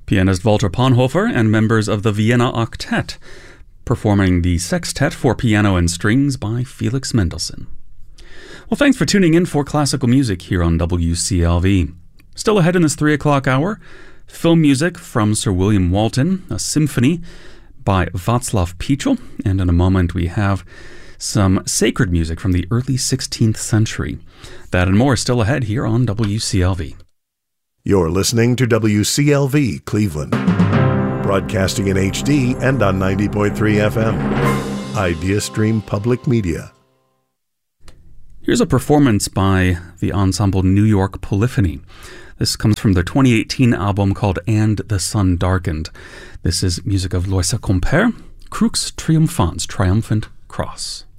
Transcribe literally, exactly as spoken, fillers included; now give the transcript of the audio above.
Pianist Walter Pannhofer and members of the Vienna Octet, performing the Sextet for Piano and Strings by Felix Mendelssohn. Well, thanks for tuning in for classical music here on W C L V. Still ahead in this three o'clock hour, film music from Sir William Walton, a symphony by Václav Píčl, and in a moment we have some sacred music from the early sixteenth century. That and more still ahead here on W C L V. You're listening to W C L V Cleveland, broadcasting in H D and on ninety point three F M. IdeaStream Public Media. Here's a performance by the ensemble New York Polyphony. This comes from their twenty eighteen album called And the Sun Darkened. This is music of Loisa Comper, Crux Triumphans, Triumphant Cross.